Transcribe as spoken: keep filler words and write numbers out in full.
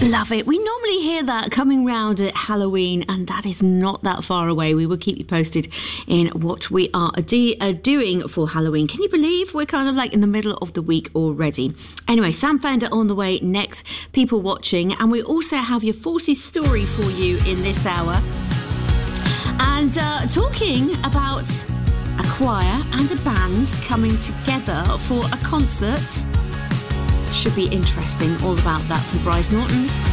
Love it. We normally hear that coming round at Halloween, and that is not that far away. We will keep you posted in what we are do- uh, doing for Halloween. Can you believe we're kind of like in the middle of the week already? Anyway, Sam Fender on the way next, people watching, and we also have your Forces story for you in this hour. And uh, talking about a choir and a band coming together for a concert. Should be interesting. All about that from Bryce Norton.